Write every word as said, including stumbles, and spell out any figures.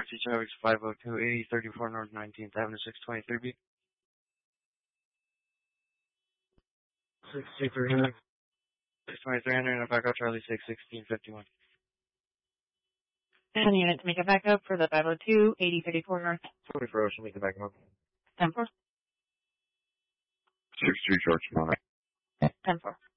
Taxi Charlie five oh two eighty thirty-four North nineteenth Avenue six twenty-three B. six twenty-three hundred. six twenty-three hundred and back out Charlie six sixteen fifty-one. And unit to make a backup for the five oh two eighty thirty-four North. twenty-four Ocean, make a backup. ten four. six three Charlie. ten four.